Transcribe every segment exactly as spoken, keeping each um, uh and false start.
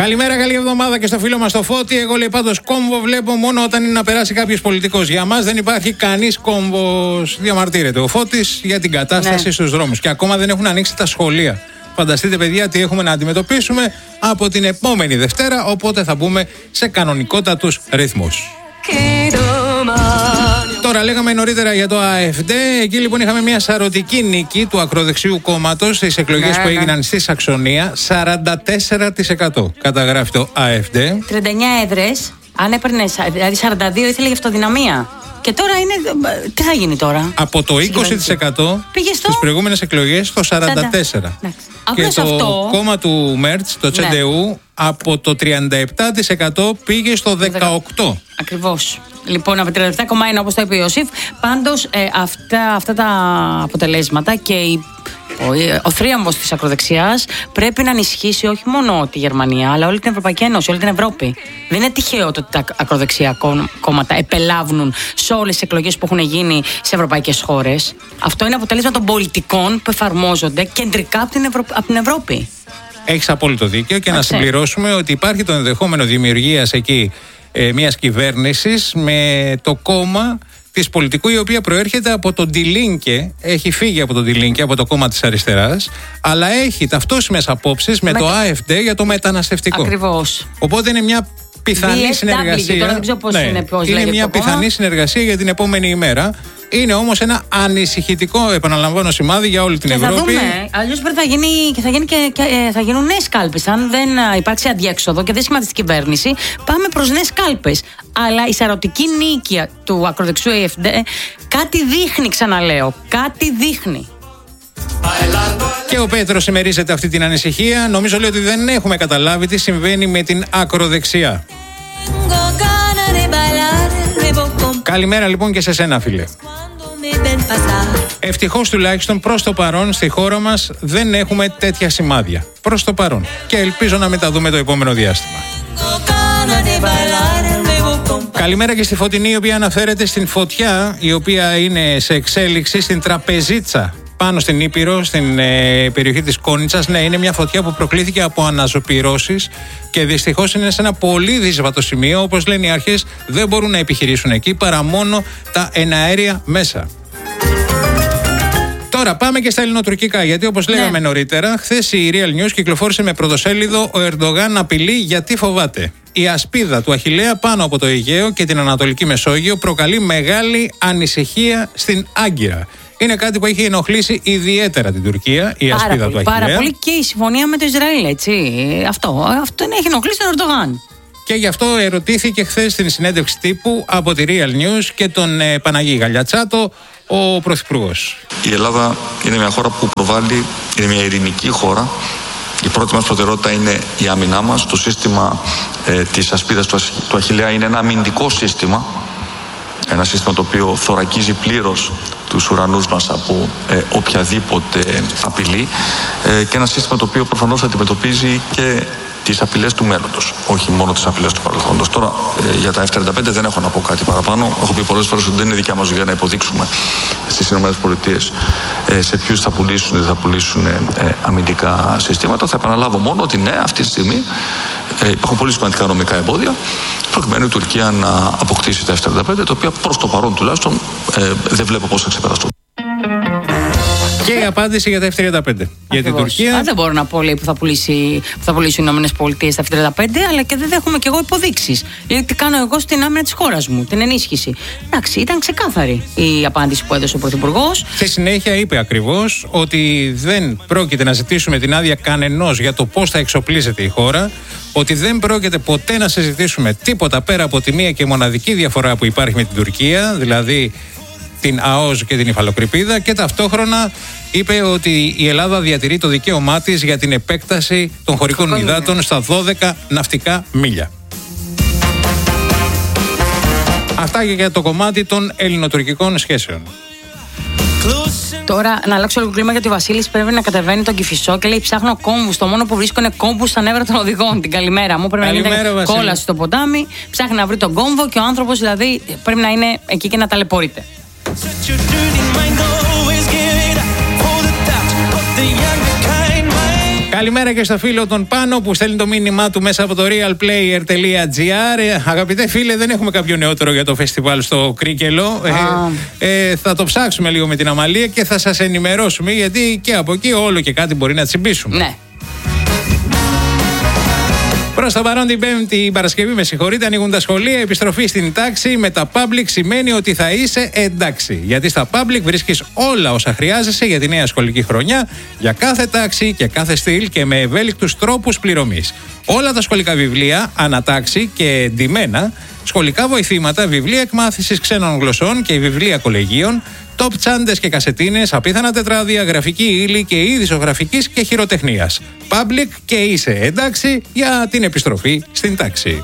Καλημέρα, καλή εβδομάδα και στο φίλο μας το Φώτη. Εγώ λέει πάντως κόμβο βλέπω μόνο όταν είναι να περάσει κάποιος πολιτικός. Για μας δεν υπάρχει κανείς κόμβος. Διαμαρτύρεται ο Φώτης για την κατάσταση ναι. στους δρόμους. Και ακόμα δεν έχουν ανοίξει τα σχολεία. Φανταστείτε, παιδιά, τι έχουμε να αντιμετωπίσουμε από την επόμενη Δευτέρα. Οπότε θα μπούμε σε κανονικότατους ρυθμούς. Τώρα λέγαμε νωρίτερα για το ΑΕΦΔ. Εκεί λοιπόν είχαμε μια σαρωτική νίκη του ακροδεξιού κόμματος στις εκλογές ναι, που έγιναν ναι. στη Σαξονία. σαράντα τέσσερα τοις εκατό καταγράφει το ΑΕΦΔ. τριάντα εννιά έδρες. Αν έπαιρνε, δηλαδή σαράντα δύο ήθελε για αυτοδυναμία. Και τώρα είναι. Τι θα γίνει τώρα? Από το είκοσι τοις εκατό στις προηγούμενες εκλογές στο σαράντα τέσσερα τοις εκατό. Και το αυτό... κόμμα του Μέρτς, το Τσεντεού, ναι. από το τριάντα επτά τοις εκατό πήγε στο δεκαοκτώ τοις εκατό. Ακριβώς. Λοιπόν, από τριάντα επτά κόμμα ένα όπως το είπε ο Ιωσήφ. Πάντως ε, αυτά, αυτά τα αποτελέσματα και η Ο, ο θρίαμβος της ακροδεξιάς πρέπει να ενισχύσει όχι μόνο τη Γερμανία, αλλά όλη την Ευρωπαϊκή Ένωση, όλη την Ευρώπη. Δεν είναι τυχαίο ότι τα ακροδεξιά κόμματα επελάβουν σε όλες τις εκλογές που έχουν γίνει σε ευρωπαϊκές χώρες. Αυτό είναι αποτέλεσμα των πολιτικών που εφαρμόζονται κεντρικά από την, Ευρω... από την Ευρώπη. Έχεις απόλυτο δίκιο και Άξε. να συμπληρώσουμε ότι υπάρχει το ενδεχόμενο δημιουργίας εκεί ε, μιας κυβέρνησης με το κόμμα της πολιτικού, η οποία προέρχεται από τον Die Linke, έχει φύγει από τον Die Linke, από το κόμμα της αριστεράς, αλλά έχει ταυτόσιμες απόψεις με, με το ΑΕΦΔ για το μεταναστευτικό. Ακριβώς. Οπότε είναι μια πιθανή βι ες ντάμπλιου, συνεργασία. Τώρα δεν ξέρω πώς ναι, είναι, πώς είναι μια πιθανή κόμμα. συνεργασία για την επόμενη ημέρα. Είναι όμως ένα ανησυχητικό, επαναλαμβάνω, σημάδι για όλη την και Ευρώπη. Θα δούμε. Αλλιώς θα, γίνει, θα, γίνει και, και, θα γίνουν νέες κάλπες. Αν δεν υπάρξει αντιέξοδο και δεν σχηματίσει την κυβέρνηση, πάμε προς νέες κάλπες. Αλλά η σαρωτική νίκη του ακροδεξιού ΑΕΦΔ κάτι δείχνει, ξαναλέω. Κάτι δείχνει. Και ο Πέτρος συμμερίζεται αυτή την ανησυχία. Νομίζω λέει ότι δεν έχουμε καταλάβει τι συμβαίνει με την ακροδεξιά. Καλημέρα λοιπόν και σε σένα, φίλε. Ευτυχώς τουλάχιστον προς το παρόν στη χώρα μας δεν έχουμε τέτοια σημάδια. Προς το παρόν. Και ελπίζω να μεταδούμε το επόμενο διάστημα. Καλημέρα και στη Φωτεινή, η οποία αναφέρεται στην φωτιά η οποία είναι σε εξέλιξη στην Τραπεζίτσα πάνω στην Ήπειρο, στην ε, περιοχή της Κόνιτσας. Ναι, είναι μια φωτιά που προκλήθηκε από αναζωπυρώσεις και δυστυχώς είναι σε ένα πολύ δύσβατο σημείο. Όπως λένε οι αρχές, δεν μπορούν να επιχειρήσουν εκεί παρά μόνο τα εναέρια μέσα. Τώρα πάμε και στα ελληνοτουρκικά, γιατί όπως ναι. λέγαμε νωρίτερα, χθες η Real News κυκλοφόρησε με πρωτοσέλιδο «Ο Ερντογάν απειλεί γιατί φοβάται». Η ασπίδα του Αχιλλέα πάνω από το Αιγαίο και την Ανατολική Μεσόγειο προκαλεί μεγάλη ανησυχία στην Άγκυρα. Είναι κάτι που έχει ενοχλήσει ιδιαίτερα την Τουρκία, η ασπίδα πάρα του Αχιλλέα. Πάρα πολύ και η συμφωνία με το Ισραήλ, έτσι. Αυτό, αυτό έχει ενοχλήσει τον Ερντογάν. Και γι' αυτό ερωτήθηκε χθες στην συνέντευξη τύπου από τη Real News και τον ε, Παναγί Γαλιατσάτο, ο Πρωθυπουργός. Η Ελλάδα είναι μια χώρα που προβάλλει, είναι μια ειρηνική χώρα. Η πρώτη μας προτεραιότητα είναι η άμυνά μας. Το σύστημα ε, της ασπίδας του, του Αχιλλέα είναι ένα αμυντικό σύστημα. Ένα σύστημα το οποίο θωρακίζει πλήρως τους ουρανούς μας από ε, οποιαδήποτε απειλή ε, και ένα σύστημα το οποίο προφανώς αντιμετωπίζει και τις απειλές του μέλλοντος, όχι μόνο τις απειλές του παρελθόντος. Τώρα ε, για τα εφ τριάντα πέντε δεν έχω να πω κάτι παραπάνω. Έχω πει πολλές φορές ότι δεν είναι δικιά μας δουλειά να υποδείξουμε στις ΗΠΑ ε, σε ποιους θα πουλήσουν ή δεν θα πουλήσουν ε, ε, αμυντικά συστήματα. Θα επαναλάβω μόνο ότι ναι, αυτή τη στιγμή ε, υπάρχουν πολύ σημαντικά νομικά εμπόδια προκειμένου η Τουρκία να αποκτήσει τα εφ τριάντα πέντε, τα οποία προς το παρόν τουλάχιστον ε, δεν βλέπω πώς θα ξεπεραστούν. Και η απάντηση για τα εφ τριάντα πέντε. Για την Τουρκία. Α, δεν μπορώ να πω λέει, που θα, πουλήσει, που θα πουλήσουν οι Ηνωμένες Πολιτείες τα εφ τριάντα πέντε, αλλά και δεν δέχομαι κι εγώ υποδείξεις. Γιατί τι κάνω εγώ στην άμυνα της χώρας μου, την ενίσχυση. Εντάξει, ήταν ξεκάθαρη η απάντηση που έδωσε ο Πρωθυπουργός. Στη συνέχεια είπε ακριβώς ότι δεν πρόκειται να ζητήσουμε την άδεια κανενός για το πώς θα εξοπλίζεται η χώρα. Ότι δεν πρόκειται ποτέ να συζητήσουμε τίποτα πέρα από τη μία και μοναδική διαφορά που υπάρχει με την Τουρκία, δηλαδή την ΑΟΣ και την υφαλοκρηπίδα, και ταυτόχρονα είπε ότι η Ελλάδα διατηρεί το δικαίωμά της για την επέκταση των χωρικών υδάτων στα δώδεκα ναυτικά μίλια. Αυτά και για το κομμάτι των ελληνοτουρκικών σχέσεων. Τώρα να αλλάξω λίγο κλίμα, γιατί ο Βασίλης πρέπει να κατεβαίνει τον Κηφισό και λέει: ψάχνω κόμβους. Το μόνο που βρίσκω είναι κόμβους στα νεύρα των οδηγών. Την καλημέρα μου. Πρέπει καλημέρα, να γίνεται κόλαση στο ποτάμι. Ψάχνει να βρει τον κόμβο και ο άνθρωπος δηλαδή πρέπει να είναι εκεί και να ταλαιπωρείται. Καλημέρα και στο φίλο τον Πάνο που στέλνει το μήνυμά του μέσα από το realplayer.gr. Ε, αγαπητέ φίλε, δεν έχουμε κάποιο νεότερο για το φεστιβάλ στο Κρίκελο. Ε, ε, θα το ψάξουμε λίγο με την Αμαλία και θα σας ενημερώσουμε, γιατί και από εκεί όλο και κάτι μπορεί να τσιμπήσουμε. Ναι. Προς το παρόν την Πέμπτη Παρασκευή, με συγχωρείτε, ανοίγουν τα σχολεία. Επιστροφή στην τάξη με τα public σημαίνει ότι θα είσαι εντάξει. Γιατί στα public βρίσκεις όλα όσα χρειάζεσαι για τη νέα σχολική χρονιά, για κάθε τάξη και κάθε στυλ και με ευέλικτους τρόπους πληρωμής. Όλα τα σχολικά βιβλία, ανατάξη και εντυμένα, σχολικά βοηθήματα, βιβλία εκμάθησης ξένων γλωσσών και βιβλία κολεγίων, top τσάντες και κασετίνες, απίθανα τετράδια, γραφική ύλη και είδη ζωγραφικής και χειροτεχνίας. Public και είσαι εντάξει για την επιστροφή στην τάξη.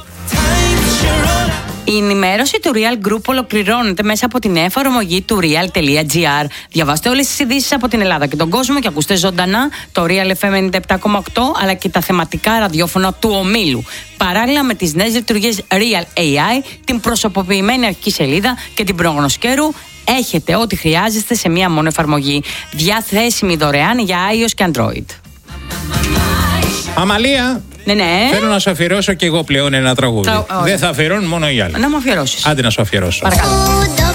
Η ενημέρωση του Real Group ολοκληρώνεται μέσα από την εφαρμογή του real.gr. Διαβάστε όλες τις ειδήσεις από την Ελλάδα και τον κόσμο και ακούστε ζωντανά το Real εφ εμ ενενήντα επτά κόμμα οκτώ αλλά και τα θεματικά ραδιόφωνα του ομίλου. Παράλληλα με τις νέες λειτουργίες Real έι άι, την προσωποποιημένη αρχική σελίδα και την προγνωσκέρου, έχετε ό,τι χρειάζεστε σε μία μόνο εφαρμογή. Διαθέσιμη δωρεάν για iOS και Android. Αμαλία, ναι, ναι. θέλω να σου αφιερώσω και εγώ πλέον ένα τραγούδι. Θα... Δεν θα αφιερώνουν μόνο οι άλλοι. Να μου αφιερώσεις. Άντε να σου αφιερώσω. Παρακαλώ.